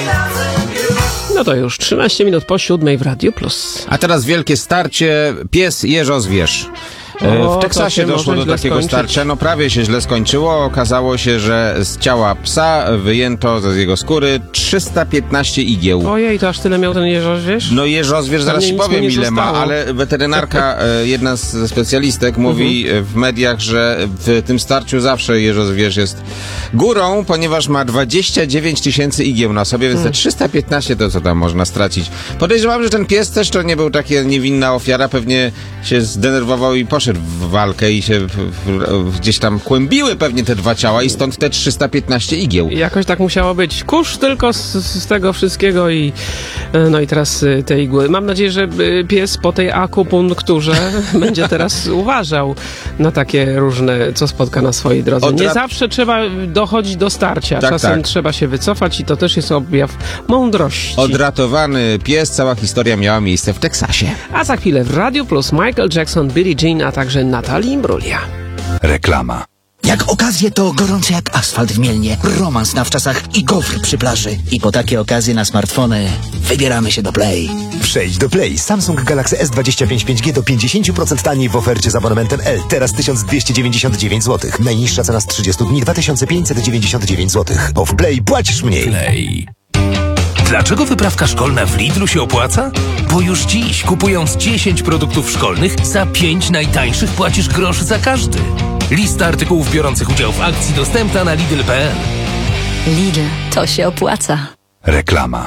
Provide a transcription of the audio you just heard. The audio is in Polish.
No to już 13 minut po 7 w Radio Plus. A teraz wielkie starcie, pies jeżozwierz. W Teksasie doszło do takiego starcia, no prawie się źle skończyło. Okazało się, że z ciała psa wyjęto z jego skóry 315 igieł. Ojej, to aż tyle miał ten jeżozwierz? No jeżozwierz, zaraz ci powiem ile ma, ale weterynarka, jedna ze specjalistek mówi w mediach, że w tym starciu zawsze jeżozwierz jest górą, ponieważ ma 29 000 igieł na sobie, więc te 315 to co tam można stracić. Podejrzewam, że ten pies też to nie był taka niewinna ofiara, pewnie się zdenerwował i poszedł w walkę i się gdzieś tam kłębiły pewnie te dwa ciała i stąd te 315 igieł. Jakoś tak musiało być. Kurz tylko z tego wszystkiego i no i teraz te igły. Mam nadzieję, że pies po tej akupunkturze będzie teraz uważał na takie różne, co spotka na swojej drodze. Nie zawsze trzeba dochodzić do starcia. Czasem trzeba się wycofać i to też jest objaw mądrości. Odratowany pies, cała historia miała miejsce w Teksasie. A za chwilę w Radio Plus Michael Jackson, Billie Jean, a także Natalie Imbruglia. Reklama. Jak okazje to gorące jak asfalt w Mielnie, romans na wczasach i gofry przy plaży. I po takie okazje na smartfony wybieramy się do Play. Przejdź do Play. Samsung Galaxy S25 5G do 50% taniej w ofercie z abonamentem L. Teraz 1299 zł. Najniższa cena z 30 dni 2599 zł. Bo w Play płacisz mniej. Play. Dlaczego wyprawka szkolna w Lidlu się opłaca? Bo już dziś, kupując 10 produktów szkolnych, za 5 najtańszych płacisz grosz za każdy. Lista artykułów biorących udział w akcji dostępna na Lidl.pl. Lidl, to się opłaca. Reklama.